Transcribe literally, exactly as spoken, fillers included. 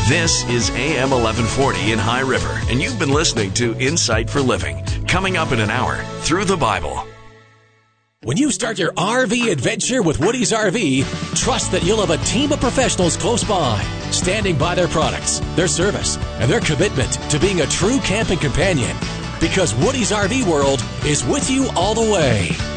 This is A M eleven forty in High River, and you've been listening to Insight for Living. Coming up in an hour, Through the Bible. When you start your R V adventure with Woody's R V, trust that you'll have a team of professionals close by, standing by their products, their service, and their commitment to being a true camping companion. Because Woody's R V World is with you all the way.